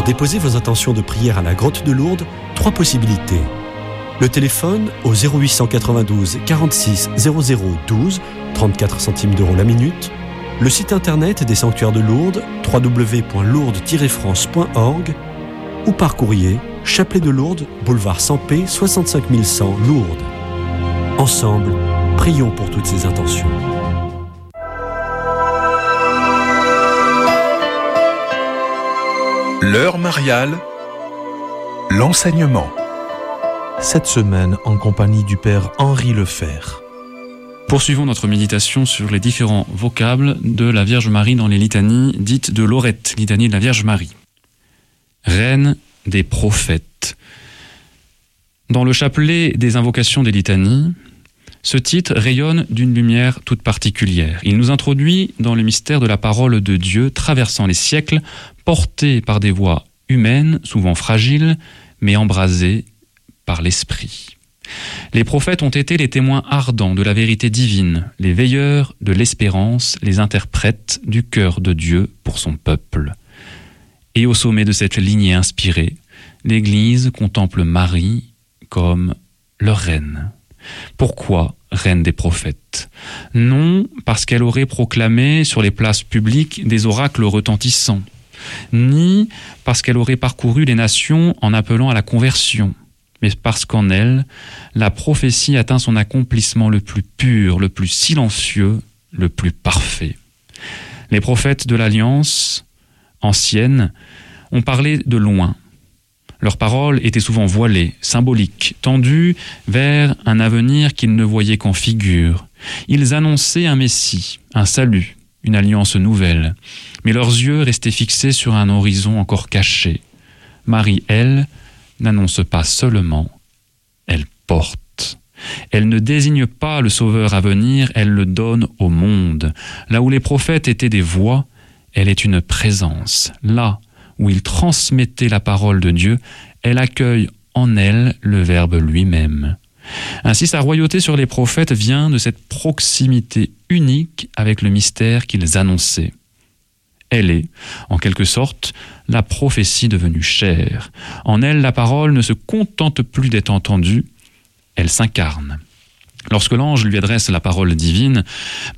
Pour déposer vos intentions de prière à la grotte de Lourdes, 3 possibilités. Le téléphone au 0892 46 00 12, 34 centimes d'euros la minute. Le site internet des sanctuaires de Lourdes, www.lourdes-france.org, ou par courrier, Chapelet de Lourdes, boulevard Sampé, 65 100 Lourdes. Ensemble, prions pour toutes ces intentions. L'heure mariale, l'enseignement. Cette semaine, en compagnie du Père Henri Lefebvre. Poursuivons notre méditation sur les différents vocables de la Vierge Marie dans les litanies dites de Lorette, litanie de la Vierge Marie. Reine des prophètes. Dans le chapelet des invocations des litanies, ce titre rayonne d'une lumière toute particulière. Il nous introduit dans le mystère de la parole de Dieu, traversant les siècles, porté par des voix humaines, souvent fragiles, mais embrasées par l'Esprit. Les prophètes ont été les témoins ardents de la vérité divine, les veilleurs de l'espérance, les interprètes du cœur de Dieu pour son peuple. Et au sommet de cette lignée inspirée, l'Église contemple Marie comme leur reine. Pourquoi reine des prophètes ? Non parce qu'elle aurait proclamé sur les places publiques des oracles retentissants, ni parce qu'elle aurait parcouru les nations en appelant à la conversion, mais parce qu'en elle, la prophétie atteint son accomplissement le plus pur, le plus silencieux, le plus parfait. Les prophètes de l'Alliance ancienne ont parlé de loin. Leurs paroles étaient souvent voilées, symboliques, tendues vers un avenir qu'ils ne voyaient qu'en figure. Ils annonçaient un Messie, un salut, une alliance nouvelle. Mais leurs yeux restaient fixés sur un horizon encore caché. Marie, elle, n'annonce pas seulement, elle porte. Elle ne désigne pas le sauveur à venir, elle le donne au monde. Là où les prophètes étaient des voix, elle est une présence. Là où ils transmettaient la parole de Dieu, elle accueille en elle le Verbe lui-même. Ainsi, sa royauté sur les prophètes vient de cette proximité unique avec le mystère qu'ils annonçaient. Elle est, en quelque sorte, la prophétie devenue chair. En elle, la parole ne se contente plus d'être entendue, elle s'incarne. Lorsque l'ange lui adresse la parole divine,